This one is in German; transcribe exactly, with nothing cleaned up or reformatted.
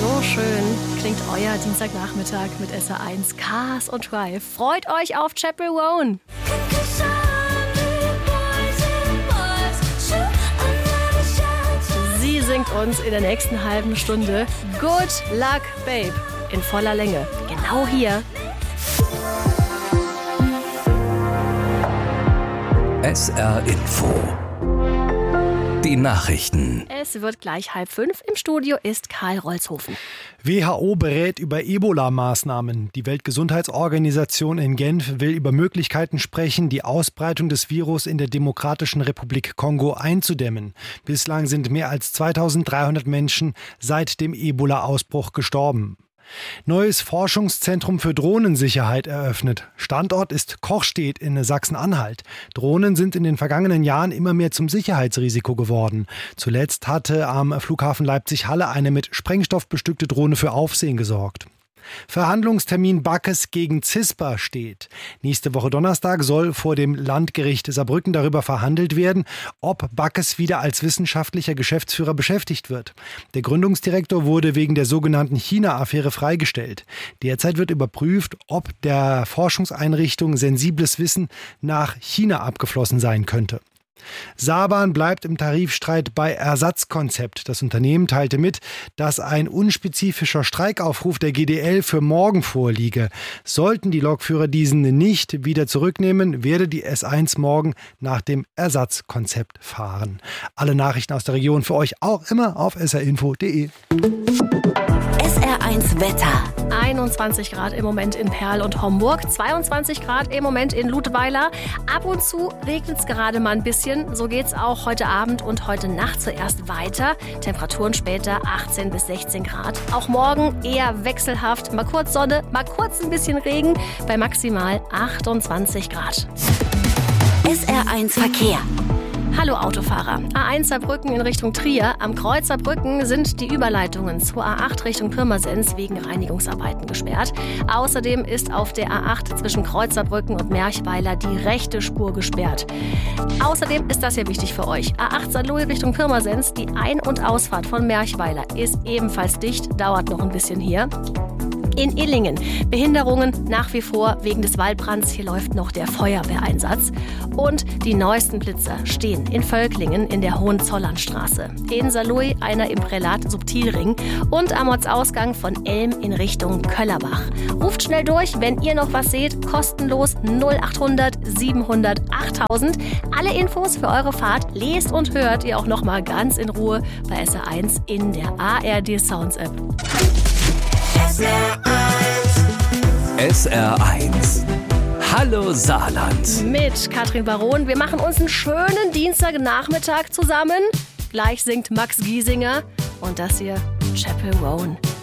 So schön klingt euer Dienstagnachmittag mit S R eins, Cars und Drive. Freut euch auf Chapel Roan. Sie singt uns in der nächsten halben Stunde Good Luck Babe in voller Länge. Genau hier. S R Info. Die Nachrichten. Es wird gleich halb fünf. Im Studio ist Karl Rolzhofen. W H O berät über Ebola-Maßnahmen. Die Weltgesundheitsorganisation in Genf will über Möglichkeiten sprechen, die Ausbreitung des Virus in der Demokratischen Republik Kongo einzudämmen. Bislang sind mehr als zweitausenddreihundert Menschen seit dem Ebola-Ausbruch gestorben. Neues Forschungszentrum für Drohnensicherheit eröffnet. Standort ist Kochstedt in Sachsen-Anhalt. Drohnen sind in den vergangenen Jahren immer mehr zum Sicherheitsrisiko geworden. Zuletzt hatte am Flughafen Leipzig-Halle eine mit Sprengstoff bestückte Drohne für Aufsehen gesorgt. Verhandlungstermin Backes gegen CISPA steht. Nächste Woche Donnerstag soll vor dem Landgericht Saarbrücken darüber verhandelt werden, ob Backes wieder als wissenschaftlicher Geschäftsführer beschäftigt wird. Der Gründungsdirektor wurde wegen der sogenannten China-Affäre freigestellt. Derzeit wird überprüft, ob der Forschungseinrichtung sensibles Wissen nach China abgeflossen sein könnte. Saarbahn bleibt im Tarifstreit bei Ersatzkonzept. Das Unternehmen teilte mit, dass ein unspezifischer Streikaufruf der G D L für morgen vorliege. Sollten die Lokführer diesen nicht wieder zurücknehmen, werde die S eins morgen nach dem Ersatzkonzept fahren. Alle Nachrichten aus der Region für euch auch immer auf s r info punkt d e. S R eins Wetter. einundzwanzig Grad im Moment in Perl und Homburg, zweiundzwanzig Grad im Moment in Ludweiler. Ab und zu regnet es gerade mal ein bisschen. So geht es auch heute Abend und heute Nacht zuerst weiter. Temperaturen später achtzehn bis sechzehn Grad. Auch morgen eher wechselhaft. Mal kurz Sonne, mal kurz ein bisschen Regen bei maximal achtundzwanzig Grad. S R eins Verkehr. Hallo Autofahrer. A eins Saarbrücken in Richtung Trier. Am Kreuz Saarbrücken sind die Überleitungen zur A acht Richtung Pirmasens wegen Reinigungsarbeiten gesperrt. Außerdem ist auf der A acht zwischen Kreuz Saarbrücken und Merchweiler die rechte Spur gesperrt. Außerdem ist das ja wichtig für euch. A acht Saarlouis Richtung Pirmasens, die Ein- und Ausfahrt von Merchweiler ist ebenfalls dicht, dauert noch ein bisschen hier. In Illingen Behinderungen nach wie vor wegen des Waldbrands. Hier läuft noch der Feuerwehreinsatz. Und die neuesten Blitzer stehen in Völklingen in der Hohenzollernstraße. In Saarlouis einer im Prälat Subtilring und am Ortsausgang von Elm in Richtung Köllerbach. Ruft schnell durch, wenn ihr noch was seht. Kostenlos null achthundert siebenhundert achttausend. Alle Infos für eure Fahrt lest und hört ihr auch noch mal ganz in Ruhe bei S R eins in der A R D Sounds App. S R eins. S R eins. Hallo Saarland. Mit Katrin Baron. Wir machen uns einen schönen Dienstagnachmittag zusammen. Gleich singt Max Giesinger und das hier Chapel Roan.